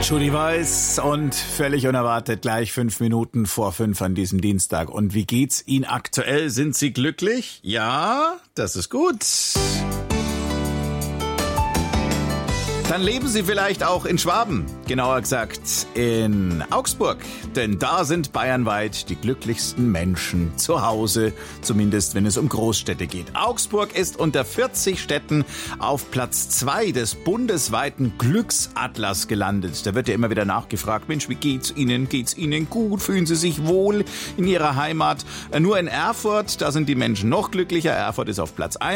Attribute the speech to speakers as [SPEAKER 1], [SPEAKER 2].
[SPEAKER 1] Judy Weiß und völlig unerwartet gleich 5 Minuten vor 5 an diesem Dienstag. Und wie geht's Ihnen aktuell? Sind Sie glücklich? Ja, das ist gut. Dann leben Sie vielleicht auch in Schwaben, genauer gesagt in Augsburg. Denn da sind bayernweit die glücklichsten Menschen zu Hause, zumindest wenn es um Großstädte geht. Augsburg ist unter 40 Städten auf Platz 2 des bundesweiten Glücksatlas gelandet. Da wird ja immer wieder nachgefragt, Mensch, wie geht's Ihnen? Geht's Ihnen gut? Fühlen Sie sich wohl in Ihrer Heimat? Nur in Erfurt, da sind die Menschen noch glücklicher. Erfurt ist auf Platz 1.